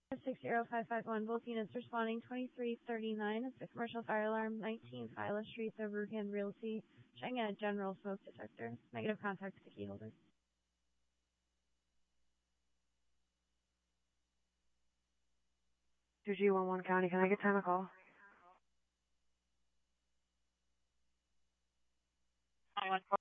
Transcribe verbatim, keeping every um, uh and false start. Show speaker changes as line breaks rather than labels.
six zero five five one, both units responding twenty-three thirty-nine. It's the commercial fire alarm, nineteen Phyla Street, the Rucan Realty, checking a general smoke detector. Negative contact to the key holder.
two G one one County, can I get time of call?
nine one four